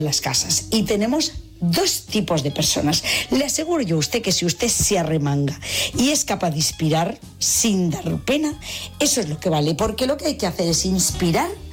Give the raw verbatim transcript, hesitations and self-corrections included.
las casas y tenemos dos tipos de personas. Le aseguro yo a usted que si usted se arremanga y es capaz de inspirar sin dar pena, eso es lo que vale, porque lo que hay que hacer es inspirar